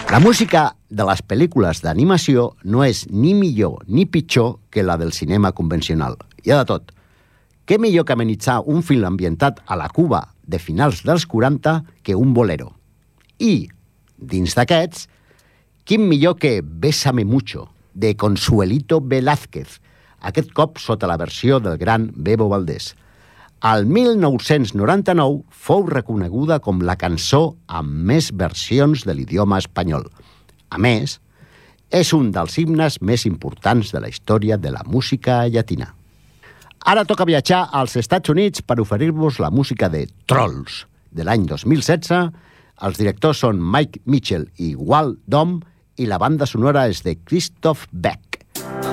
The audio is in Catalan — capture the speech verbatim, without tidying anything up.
La música de les pel·lícules d'animació no és ni millor ni pitjor que la del cinema convencional. Hi ha de tot. Què millor que amenitzar un film ambientat a la Cuba de finals dels quaranta que un bolero? I, dins d'aquests, quin millor que Bésame Mucho, de Consuelito Velázquez, aquest cop sota la versió del gran Bebo Valdés. Al mil nou-cents noranta-nou fou reconeguda com la cançó amb més versions de l'idioma espanyol. A més, és un dels himnes més importants de la història de la música llatina. Ara toca viatjar als Estats Units per oferir-vos la música de Trolls, de l'any dos mil setze. Els directors són Mike Mitchell i Walt Dom i la banda sonora és de Christoph Beck.